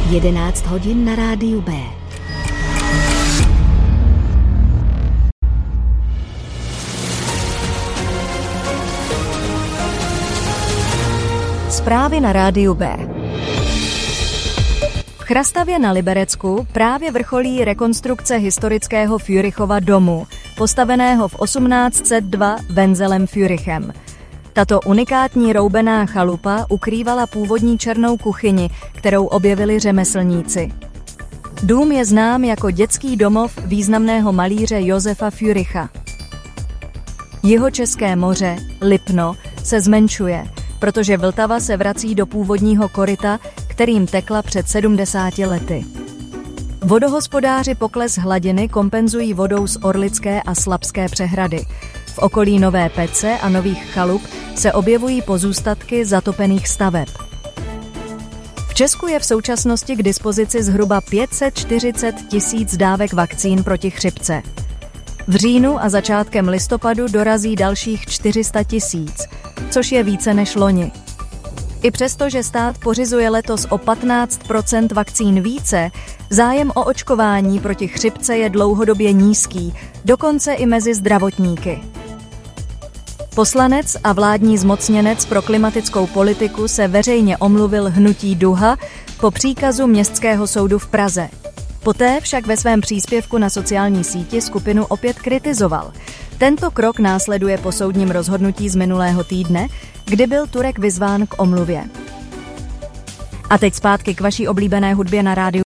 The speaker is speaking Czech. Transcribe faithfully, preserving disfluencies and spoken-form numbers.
jedenáct hodin na rádiu B. Zprávy na rádiu B. V Chrastavě na Liberecku právě vrcholí rekonstrukce historického Fürchova domu, postaveného v osmnáct set dva Wenzelem Fürchem. Tato unikátní roubená chalupa ukrývala původní černou kuchyni, kterou objevili řemeslníci. Dům je znám jako dětský domov významného malíře Josefa Fürcha. Jihočeské moře, Lipno, se zmenšuje, protože Vltava se vrací do původního koryta, kterým tekla před sedmdesáti lety. Vodohospodáři pokles hladiny kompenzují vodou z Orlické a Slabské přehrady. V okolí Nové Pece a Nových chalup se objevují pozůstatky zatopených staveb. V Česku je v současnosti k dispozici zhruba pět set čtyřicet tisíc dávek vakcín proti chřipce. V říjnu a začátkem listopadu dorazí dalších čtyři sta tisíc, což je více než loni. I přesto, že stát pořizuje letos o patnáct procent vakcín více, zájem o očkování proti chřipce je dlouhodobě nízký, dokonce i mezi zdravotníky. Poslanec a vládní zmocněnec pro klimatickou politiku se veřejně omluvil hnutí Duha po příkazu Městského soudu v Praze. Poté však ve svém příspěvku na sociální síti skupinu opět kritizoval. Tento krok následuje po soudním rozhodnutí z minulého týdne, kdy byl Turek vyzván k omluvě. A teď zpátky k vaší oblíbené hudbě na rádiu.